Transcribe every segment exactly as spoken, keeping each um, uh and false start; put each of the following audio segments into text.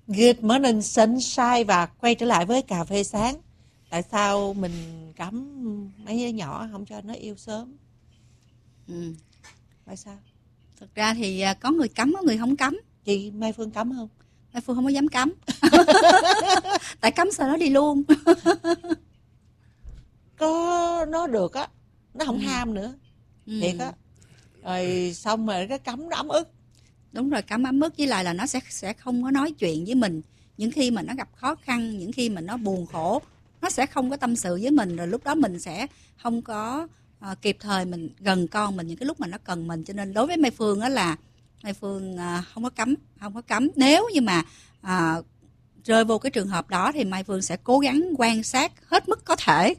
Good morning sunshine và quay trở lại với cà phê sáng. Tại sao mình cấm mấy đứa nhỏ không cho nó yêu sớm? Ừ. Tại sao? Thực ra thì có người cấm, có người không cấm. Chị Mai Phương cấm không? Mai Phương không có dám cấm. Tại cấm sao nó đi luôn. Có nó được á, nó không ừ. ham nữa. Ừ. Thiệt á. Rồi xong rồi cái cấm nó ấm ức. Đúng rồi, cấm ấm ức, với lại là nó sẽ sẽ không có nói chuyện với mình. Những khi mà nó gặp khó khăn, những khi mà nó buồn khổ, nó sẽ không có tâm sự với mình. Rồi lúc đó mình sẽ không có uh, kịp thời mình gần con mình những cái lúc mà nó cần mình. Cho nên đối với Mai Phương á là Mai Phương uh, không có cấm, không có cấm. Nếu như mà uh, rơi vô cái trường hợp đó thì Mai Phương sẽ cố gắng quan sát hết mức có thể.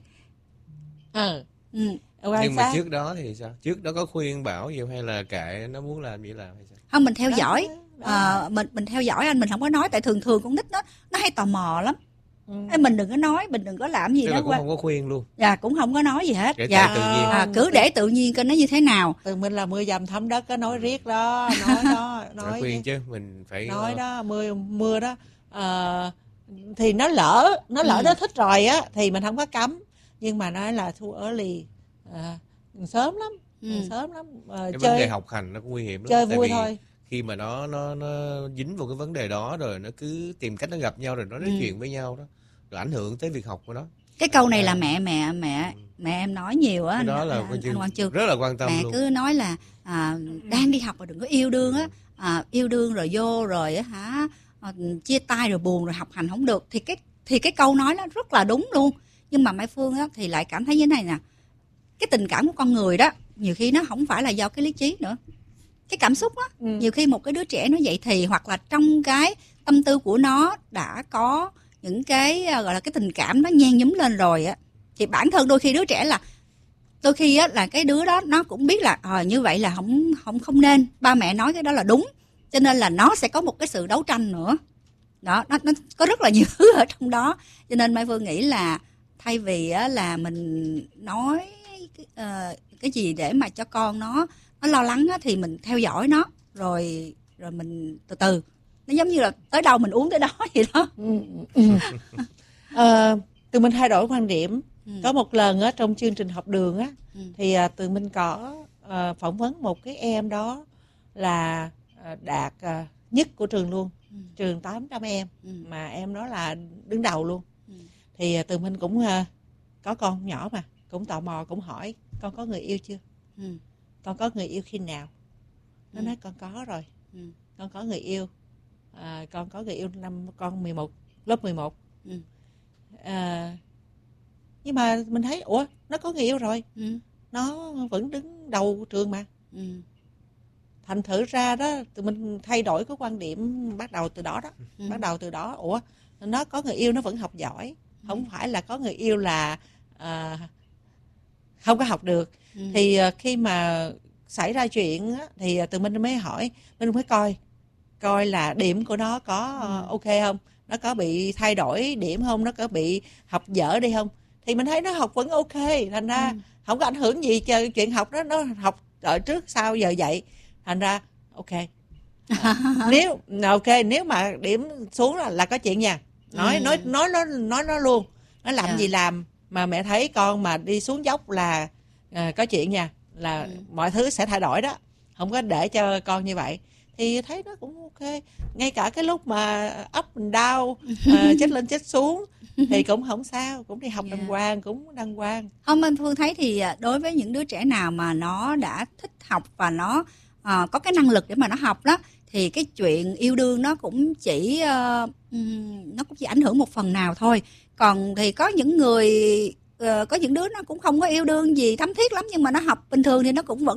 Ừ. Ừ. Nhưng mà trước đó thì sao? Trước đó có khuyên bảo gì hay là kệ nó muốn làm gì làm hay sao? Không, mình theo đó, dõi đó. À, mình mình theo dõi anh, mình không có nói. Tại thường thường con nít nó nó hay tò mò lắm. Ừ. Mình đừng có nói, mình đừng có làm gì. Tức đó là cũng qua. Không có khuyên luôn. Dạ, cũng không có nói gì hết. Để dạ. tự nhiên. À, cứ để tự nhiên coi nó như thế nào. Từ mình là mưa dầm thấm đất, có nói riết đó, nói đó, nói phải khuyên chứ mình phải nói đó, mưa mưa đó. À, thì nó lỡ, nó lỡ ừ. nó thích rồi á thì mình không có cấm. Nhưng mà nói là thu early, à, sớm lắm. Ừ. Sớm lắm. À, cái chơi, vấn đề học hành nó cũng nguy hiểm lắm. Chơi Tại vui vì thôi. Khi mà nó nó nó dính vào cái vấn đề đó rồi nó cứ tìm cách nó gặp nhau rồi nó nói ừ. chuyện với nhau đó, rồi ảnh hưởng tới việc học của nó. Cái câu này à, là mẹ mẹ mẹ ừ. mẹ em nói nhiều á. Cái đó là anh, anh Quang Chương rất là quan tâm mẹ luôn. cứ nói là à, đang đi học mà đừng có yêu đương á, à, yêu đương rồi vô rồi á hả, à, chia tay rồi buồn rồi học hành không được. Thì cái thì cái câu nói nó rất là đúng luôn. Nhưng mà Mai Phương á thì lại cảm thấy như thế này nè, cái tình cảm của con người đó nhiều khi nó không phải là do cái lý trí nữa, cái cảm xúc á. Ừ. Nhiều khi một cái đứa trẻ nó dậy thì, hoặc là trong cái tâm tư của nó đã có những cái gọi là cái tình cảm nó nhen nhúm lên rồi á, thì bản thân đôi khi đứa trẻ là đôi khi á là cái đứa đó nó cũng biết là à, như vậy là không không không nên, ba mẹ nói cái đó là đúng, cho nên là nó sẽ có một cái sự đấu tranh nữa đó. Nó, nó có rất là nhiều thứ ở trong đó. Cho nên Mai Phương nghĩ là thay vì á, là mình nói uh, cái gì để mà cho con nó nó lo lắng á, thì mình theo dõi nó rồi rồi mình từ từ, nó giống như là tới đâu mình uống tới đó vậy đó. Ừ. Ừ. à, tụi mình thay đổi quan điểm. Ừ. Có một lần á trong chương trình học đường á, ừ. thì à, tụi mình có à, phỏng vấn một cái em đó là à, đạt à, nhất của trường luôn. Ừ. Trường tám trăm em. Ừ. Mà em đó là đứng đầu luôn. Ừ. Thì à, tụi mình cũng à, có con nhỏ mà cũng tò mò, cũng hỏi con có người yêu chưa. Ừ. Con có người yêu khi nào? Nó ừ. nói con có rồi. Ừ. Con có người yêu. À, con có người yêu năm con mười một, lớp mười một. Ừ. À, nhưng mà mình thấy ủa nó có người yêu rồi. Ừ. Nó vẫn đứng đầu trường mà. Ừ. Thành thử ra đó tụi mình thay đổi cái quan điểm bắt đầu từ đó đó. Ừ. Bắt đầu từ đó ủa nó có người yêu nó vẫn học giỏi. Ừ. Không phải là có người yêu là à, không có học được. Ừ. Thì à, khi mà xảy ra chuyện á, thì tụi mình mới hỏi, mình mới coi coi là điểm của nó có ừ. ok không, nó có bị thay đổi điểm không, nó có bị học dở đi không. Thì mình thấy nó học vẫn ok, thành ra ừ. không có ảnh hưởng gì cho chuyện học đó. Nó học ở trước sau giờ dạy, thành ra ok. À, nếu ok nếu mà điểm xuống là, là có chuyện nha, nói ừ. nói nói nó nói nó luôn, nó làm yeah. gì làm mà mẹ thấy con mà đi xuống dốc là à, có chuyện nha, là ừ. mọi thứ sẽ thay đổi đó, không có để cho con như vậy. Thì thấy nó cũng ok. Ngay cả cái lúc mà up and down, uh, chết lên chết xuống thì cũng không sao, cũng đi học yeah. đàng hoàng, cũng đàng hoàng. Không, anh Phương thấy thì đối với những đứa trẻ nào mà nó đã thích học và nó uh, có cái năng lực để mà nó học đó, thì cái chuyện yêu đương nó cũng chỉ uh, nó cũng chỉ ảnh hưởng một phần nào thôi. Còn thì có những người uh, có những đứa nó cũng không có yêu đương gì thấm thiết lắm, nhưng mà nó học bình thường thì nó cũng vẫn